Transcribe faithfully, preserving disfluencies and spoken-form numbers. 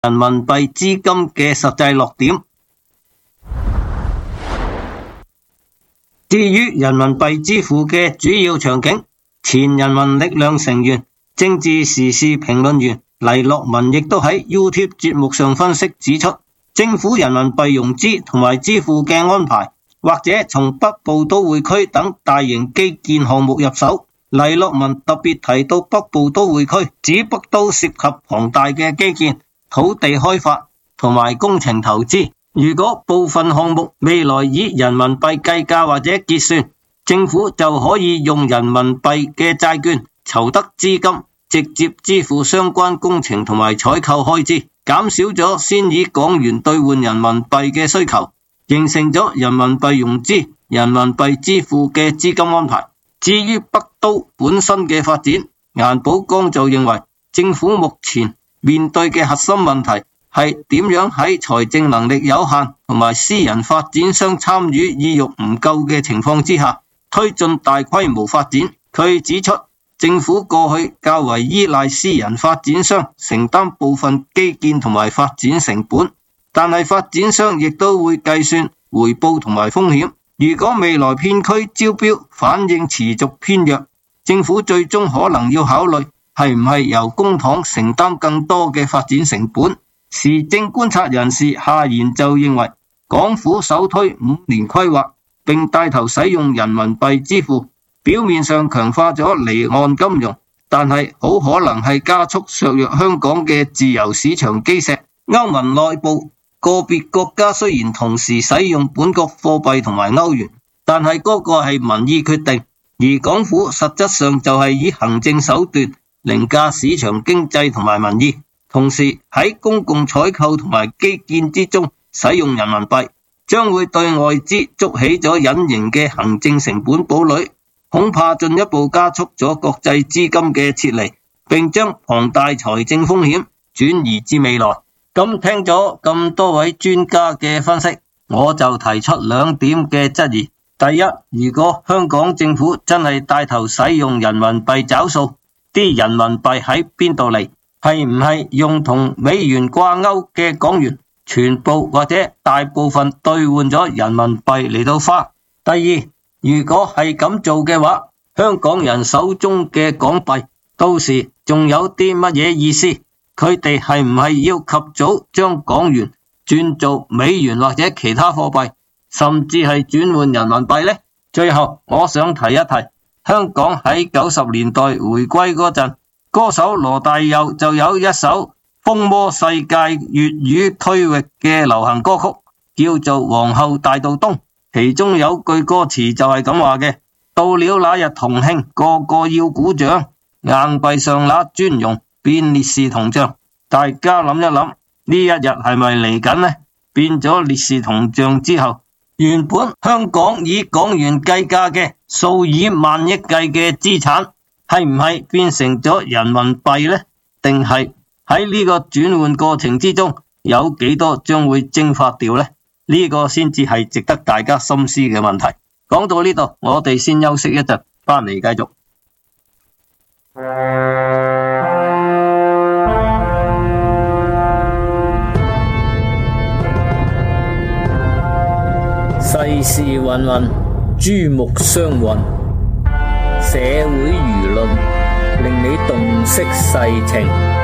人民幣資金嘅實際落點。至於人民幣支付嘅主要場景，前人民力量成員、政治時事評論員黎樂文亦都喺 YouTube 節目上分析指出，政府人民幣融資同埋支付嘅安排，或者從北部都會區等大型基建項目入手。黎樂文特別提到北部都會區，指北都涉及龐大嘅基建、土地開發同埋工程投資。如果部分項目未來以人民幣計價或者結算，政府就可以用人民幣嘅債券籌得資金，直接支付相關工程同埋採購開支，減少咗先以港元兌換人民幣嘅需求，形成咗人民幣融資、人民幣支付嘅資金安排。至於北都本身嘅發展，顏寶剛就認為政府目前面對嘅核心問題係點樣喺財政能力有限同埋私人發展商參與意欲唔夠嘅情況之下，推進大規模發展。佢指出，政府過去較為依賴私人發展商承擔部分基建同埋發展成本，但係發展商亦都會計算回報同埋風險。如果未來片區招標反應持續偏弱，政府最終可能要考慮係唔係由公帑承擔更多嘅發展成本。時政觀察人士夏言就認為，港府首推五年規劃，並帶頭使用人民幣支付，表面上強化咗離岸金融，但係好可能係加速削弱香港嘅自由市場基石。歐盟內部個別國家雖然同時使用本國貨幣同埋歐元，但係嗰個係民意決定，而港府實質上就係以行政手段凌駕市場經濟同埋民意。同時喺公共採購同埋基建之中使用人民幣，將會對外資築起咗隱形嘅行政成本堡壘，恐怕進一步加速咗國際資金嘅撤離，並將龐大財政風險轉移至未來。咁聽咗咁多位專家嘅分析，我就提出兩點嘅質疑。第一，如果香港政府真係帶頭使用人民幣找數，啲人民幣喺邊度嚟？係唔係用同美元掛鈎嘅港元全部或者大部分兌換咗人民幣嚟到花？第二，如果係咁做嘅話，香港人手中嘅港幣到時仲有啲乜嘢意思？佢哋係唔係要及早將港元轉做美元或者其他貨幣，甚至係轉換人民幣呢？最後我想提一提，香港喺九十年代回歸嗰陣，歌手羅大佑就有一首風靡世界粵語區域嘅流行歌曲，叫做《皇后大道東》，其中有句歌詞就係咁話嘅：到了那日同慶，個個要鼓掌，硬幣上那尊容變烈士銅像。大家諗一諗，呢一日係咪嚟緊呢？變咗烈士銅像之後，原本香港以港元計價嘅數以萬億計嘅資產，係唔係變成咗人民幣呢？定係喺呢個轉換過程之中，有幾多將會蒸發掉呢？呢個先至係值得大家深思嘅問題。講到呢度，我哋先休息一陣，翻嚟繼續。 世事芸芸，珠目相混，社會輿論令你洞悉世情。